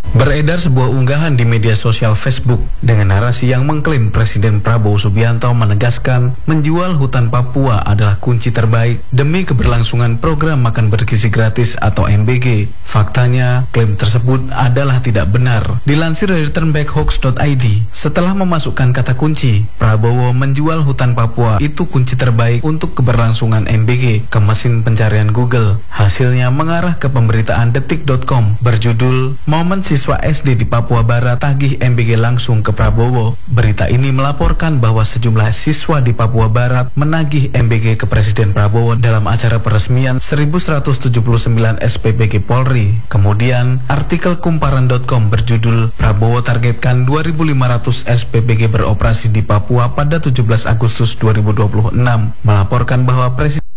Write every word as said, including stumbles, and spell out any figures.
Beredar sebuah unggahan di media sosial Facebook dengan narasi yang mengklaim Presiden Prabowo Subianto menegaskan menjual hutan Papua adalah kunci terbaik demi keberlangsungan program makan bergizi gratis atau M B G. Faktanya, klaim tersebut adalah tidak benar. Dilansir dari turnbackhoax dot i d, setelah memasukkan kata kunci, Prabowo menjual hutan Papua itu kunci terbaik untuk keberlangsungan M B G ke mesin pencarian Google. Hasilnya mengarah ke pemberitaan detik dot com berjudul Momen Siswa S D di Papua Barat tagih M B G langsung ke Prabowo. Berita ini melaporkan bahwa sejumlah siswa di Papua Barat menagih M B G ke Presiden Prabowo dalam acara peresmian seribu seratus tujuh puluh sembilan S P B G Polri. Kemudian, artikel kumparan dot com berjudul Prabowo targetkan dua ribu lima ratus S P B G beroperasi di Papua pada tujuh belas Agustus dua ribu dua puluh enam melaporkan bahwa Presiden